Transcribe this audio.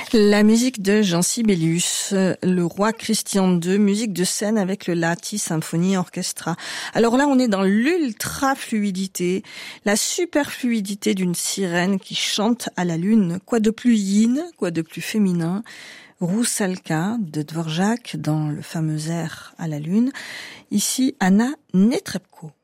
La musique de Jean Sibelius, le roi Christian II, musique de scène avec le Lahti Symphony Orchestra. Alors là, on est dans l'ultra fluidité, la super fluidité d'une sirène qui chante à la lune. Quoi de plus yin, quoi de plus féminin? Roussalka de Dvorak dans le fameux air à la lune. Ici, Anna Netrebko.